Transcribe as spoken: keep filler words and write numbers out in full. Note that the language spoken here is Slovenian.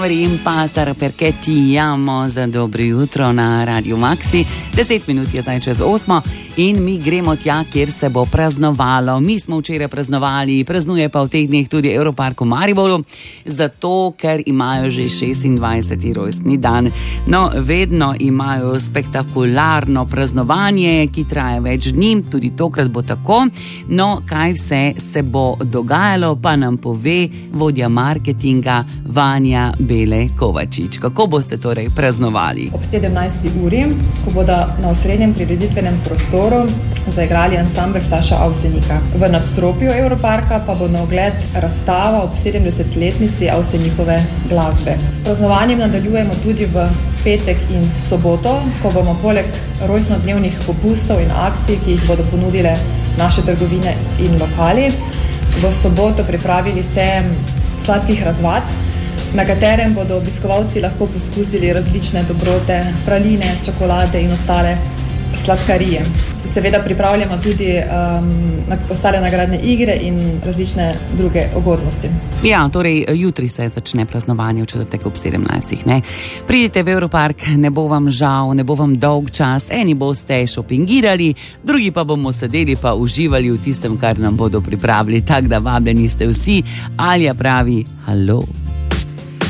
In pa Sara Perchetti jamo za dobro jutro na Radio Maxi. Deset minut je zdaj čez osmo in mi gremo tja, kjer se bo praznovalo. Mi smo včeraj praznovali, praznuje pa v teh dneh tudi Europark v Mariboru, zato ker imajo že šestindvajseti rojstni dan. No, vedno imajo spektakularno praznovanje, ki traja več dni, tudi tokrat bo tako. No, kaj vse se bo dogajalo, pa nam pove vodja marketinga Vanja Bele Kovačič. Kako boste torej praznovali? Ob sedemnajsti uri, ko bodo na osrednjem prireditvenem prostoru zaigrali ansambel Saša Avsenika. V nadstropju Europarka pa bo na ogled razstava ob sedemdesetletnici Avsenikove glasbe. S praznovanjem nadaljujemo tudi v petek in soboto, ko bomo poleg rojstnodnevnih popustov in akcij, ki jih bodo ponudile naše trgovine in lokali, v soboto pripravili sejem sladkih razvad, na katerem bodo obiskovalci lahko poskusili različne dobrote, praline, čokolade in ostale sladkarije. Seveda pripravljamo tudi um, ostale nagradne igre in različne druge ugodnosti. Ja, torej jutri se začne praznovanje v četrtek ob sedemnajstih, ne? Pridite v Europark, ne bo vam žal, ne bo vam dolg čas, eni boste šopingirali, drugi pa bomo sedeli pa uživali v tistem, kar nam bodo pripravili. Tak da vabljeni ste vsi. Alja pravi halo.